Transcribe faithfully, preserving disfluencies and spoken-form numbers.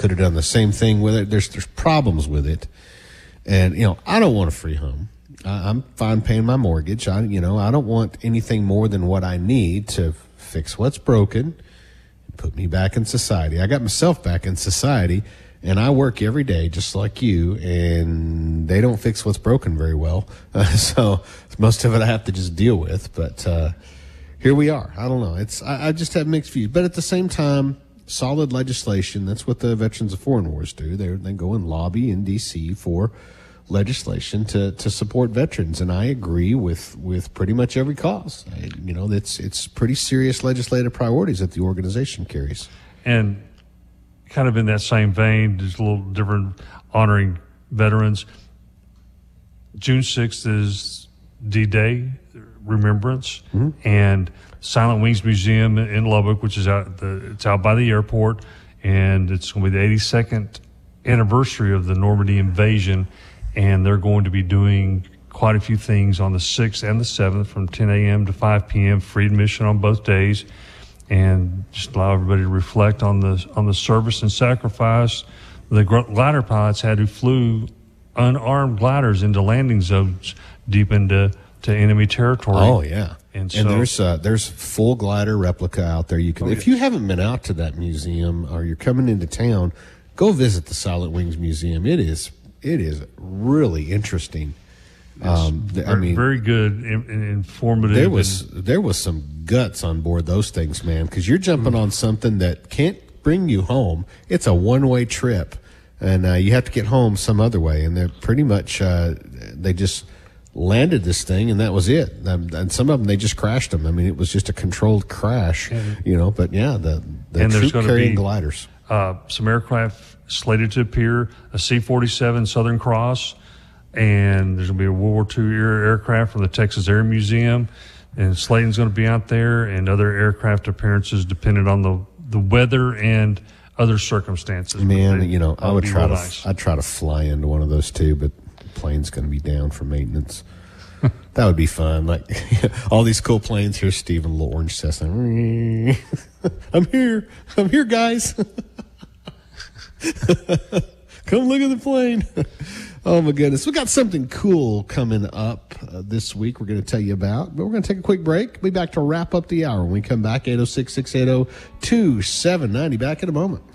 could have done the same thing with it. There's there's problems with it, and you know I don't want a free home. I, I'm fine paying my mortgage. I you know I don't want anything more than what I need to fix what's broken, and put me back in society. I got myself back in society, and I work every day just like you, and they don't fix what's broken very well. Uh, so most of it I have to just deal with. But uh, here we are. I don't know. It's I, I just have mixed views, but at the same time, solid legislation. That's what the Veterans of Foreign Wars do. They they go and lobby in D C for legislation to, to support veterans, and I agree with, with pretty much every cause. I, you know, it's it's pretty serious legislative priorities that the organization carries. And kind of in that same vein, just a little different, honoring veterans. June sixth is D-Day Remembrance, mm-hmm. and Silent Wings Museum in Lubbock, which is out the it's out by the airport, and it's going to be the eighty-second anniversary of the Normandy invasion, and they're going to be doing quite a few things on the sixth and the seventh from ten a.m. to five p.m. free admission on both days, and just allow everybody to reflect on the on the service and sacrifice the glider pilots had who flew unarmed gliders into landing zones deep into to enemy territory. Oh yeah. And, so, and there's uh, there's full glider replica out there. You can, oh, if yes. you haven't been out to that museum or you're coming into town, go visit the Silent Wings Museum. It is it is really interesting. Um, very, I mean, very good, in, in, informative. There was there was some guts on board those things, man. Because you're jumping mm-hmm. on something that can't bring you home. It's a one way trip, and uh, you have to get home some other way. And they're pretty much uh, they just landed this thing, and that was it. Um, and some of them, they just crashed them. I mean, it was just a controlled crash, and, you know. But yeah, the, the troop-carrying gliders. Uh, some aircraft slated to appear, a C forty-seven Southern Cross, and there's going to be a World War Two era aircraft from the Texas Air Museum, and Slayton's going to be out there, and other aircraft appearances depending on the, the weather and other circumstances. Man, they, you know, I would try to nice. I'd try to fly into one of those too, but plane's going to be down for maintenance. That would be fun. Like all these cool planes. Here's Steve in a little orange Cessna. I'm here. I'm here, guys. Come look at the plane. Oh my goodness. We got something cool coming up uh, this week we're going to tell you about, but we're going to take a quick break. We'll be back to wrap up the hour. When we come back, eight oh six, six eight zero, two seven nine zero. Back in a moment.